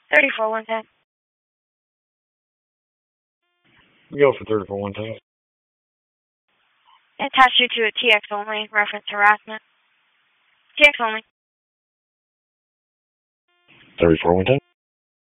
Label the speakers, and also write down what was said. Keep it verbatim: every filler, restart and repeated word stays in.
Speaker 1: thirty-four one ten.
Speaker 2: Go for thirty-four one ten.
Speaker 1: Attach you to a T X only, reference harassment. T X only.
Speaker 2: thirty-four one ten.